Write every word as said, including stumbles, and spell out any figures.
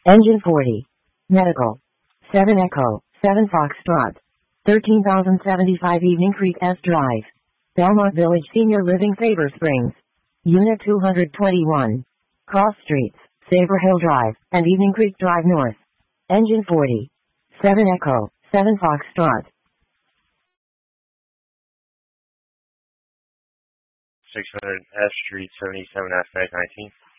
Engine forty. Medical. seven Echo, seven Foxtrot. thirteen thousand seventy-five Evening Creek S Drive. Belmont Village Senior Living Favor Springs. Unit two hundred twenty-one. Cross Streets, Sabre Hill Drive, and Evening Creek Drive North. Engine forty. seven Echo, seven Foxtrot. six hundred F Street, seventy-seven F nineteen.